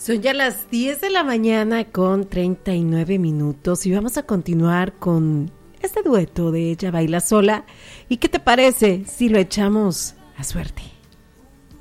Son ya las 10 de la mañana con 39 minutos y vamos a continuar con este dueto de Ella Baila Sola. ¿Y qué te parece si lo echamos a suerte?